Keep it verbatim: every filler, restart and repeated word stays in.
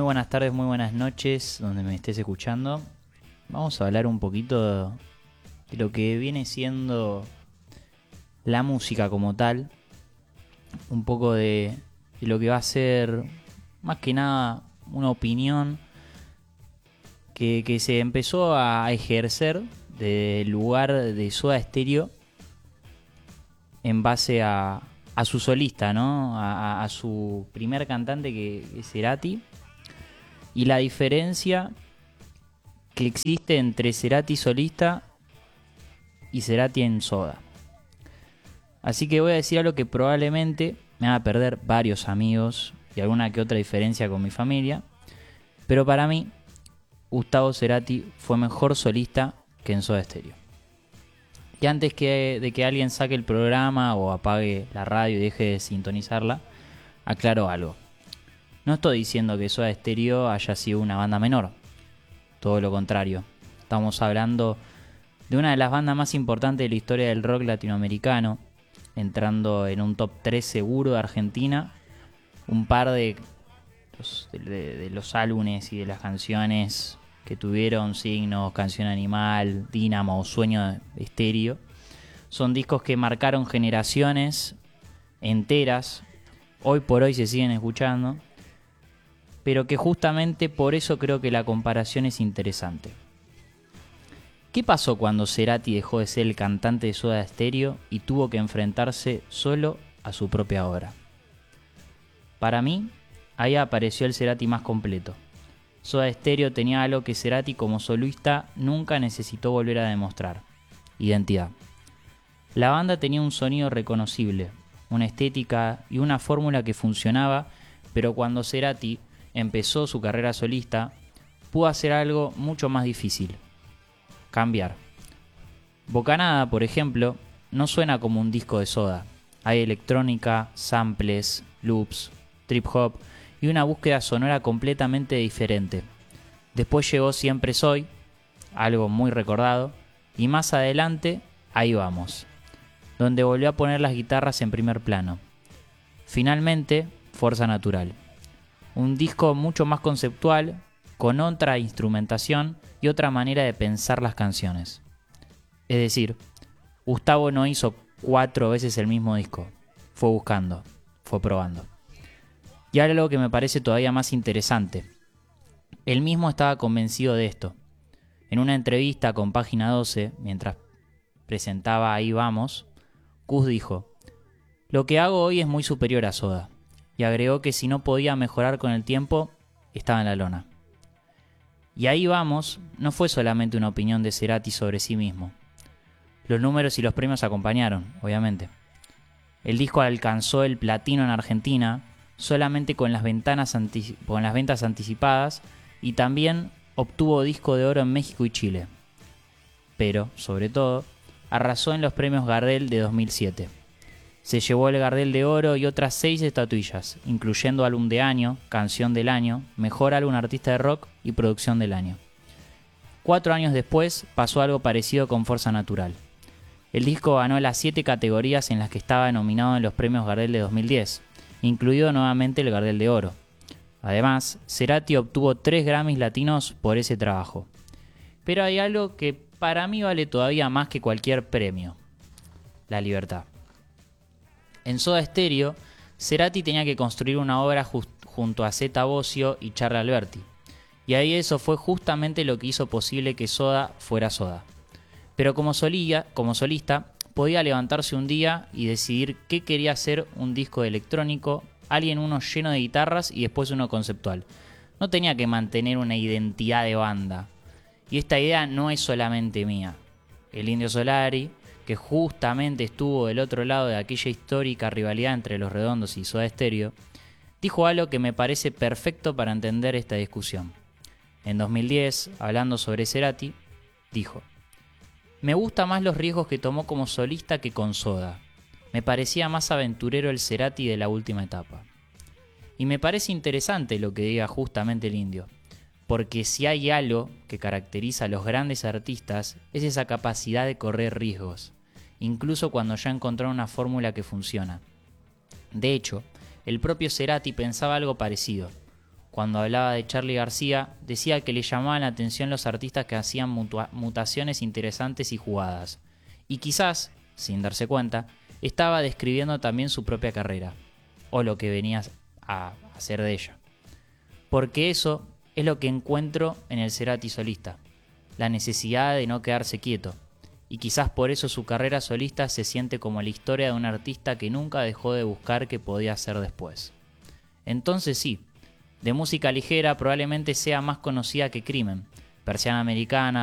buenas tardes, muy buenas noches, donde me estés escuchando. Vamos a hablar un poquito de lo que viene siendo la música como tal. Un poco de, de lo que va a ser, más que nada, una opinión que, que se empezó a ejercer del lugar de Soda Stereo en base a, a su solista, ¿no? A, a su primer cantante, que es Cerati. Y la diferencia que existe entre Cerati solista y Cerati en Soda. Así que voy a decir algo que probablemente me haga perder varios amigos y alguna que otra diferencia con mi familia. Pero para mí, Gustavo Cerati fue mejor solista que en Soda Stereo. Y antes que, de que alguien saque el programa o apague la radio y deje de sintonizarla, aclaro algo. No estoy diciendo que Soda Stereo haya sido una banda menor. Todo lo contrario. Estamos hablando de una de las bandas más importantes de la historia del rock latinoamericano, entrando en un top tres seguro de Argentina. Un par de los, de, de los álbumes y de las canciones que tuvieron Signos, Canción Animal, Dínamo o Sueño Estéreo son discos que marcaron generaciones enteras. Hoy por hoy se siguen escuchando, pero que justamente por eso creo que la comparación es interesante. ¿Qué pasó cuando Cerati dejó de ser el cantante de Soda Stereo y tuvo que enfrentarse solo a su propia obra? Para mí, ahí apareció el Cerati más completo. Soda Stereo tenía algo que Cerati como solista nunca necesitó volver a demostrar: identidad. La banda tenía un sonido reconocible, una estética y una fórmula que funcionaba, pero cuando Cerati empezó su carrera solista, pudo hacer algo mucho más difícil: cambiar. Bocanada, por ejemplo, no suena como un disco de Soda. Hay electrónica, samples, loops, trip hop y una búsqueda sonora completamente diferente. Después llegó Siempre Soy, algo muy recordado, y más adelante, Ahí Vamos, donde volvió a poner las guitarras en primer plano. Finalmente, Fuerza Natural, un disco mucho más conceptual, con otra instrumentación y otra manera de pensar las canciones. Es decir, Gustavo no hizo cuatro veces el mismo disco, fue buscando, fue probando. Y ahora algo que me parece todavía más interesante: él mismo estaba convencido de esto. En una entrevista con Página doce, mientras presentaba Ahí Vamos, Cus dijo: "Lo que hago hoy es muy superior a Soda", y agregó que si no podía mejorar con el tiempo, estaba en la lona. Y Ahí Vamos no fue solamente una opinión de Cerati sobre sí mismo. Los números y los premios acompañaron, obviamente. El disco alcanzó el platino en Argentina solamente con las, ventanas antici- con las ventas anticipadas, y también obtuvo disco de oro en México y Chile. Pero, sobre todo, arrasó en los premios Gardel de dos mil siete. Se llevó el Gardel de Oro y otras seis estatuillas, incluyendo Álbum de Año, Canción del Año, Mejor Álbum Artista de Rock y Producción del Año. Cuatro años después pasó algo parecido con Fuerza Natural. El disco ganó las siete categorías en las que estaba nominado en los premios Gardel de dos mil diez, incluido nuevamente el Gardel de Oro. Además, Cerati obtuvo tres Grammys latinos por ese trabajo. Pero hay algo que para mí vale todavía más que cualquier premio: la libertad. En Soda Stereo, Cerati tenía que construir una obra just- junto a Zeta Bosio y Charly Alberti. Y ahí eso fue justamente lo que hizo posible que Soda fuera Soda. Pero como, solía, como solista, podía levantarse un día y decidir qué quería hacer: un disco electrónico, alguien uno lleno de guitarras y después uno conceptual. No tenía que mantener una identidad de banda. Y esta idea no es solamente mía. El Indio Solari, que justamente estuvo del otro lado de aquella histórica rivalidad entre Los Redondos y Soda Stereo, dijo algo que me parece perfecto para entender esta discusión. En dos mil diez, hablando sobre Cerati, dijo: "Me gusta más los riesgos que tomó como solista que con Soda. Me parecía más aventurero el Cerati de la última etapa". Y me parece interesante lo que diga justamente el Indio, porque si hay algo que caracteriza a los grandes artistas es esa capacidad de correr riesgos, incluso cuando ya encontraron una fórmula que funciona. De hecho, el propio Cerati pensaba algo parecido. cuando hablaba de Charly García, decía que le llamaban la atención los artistas que hacían mutua- mutaciones interesantes y jugadas. Y quizás, sin darse cuenta, estaba describiendo también su propia carrera, o lo que venía a hacer de ella. Porque eso es lo que encuentro en el Cerati solista, la necesidad de no quedarse quieto, y quizás por eso su carrera solista se siente como la historia de un artista que nunca dejó de buscar qué podía hacer después. Entonces sí, de música ligera probablemente sea más conocida que Crimen, Persiana Americana,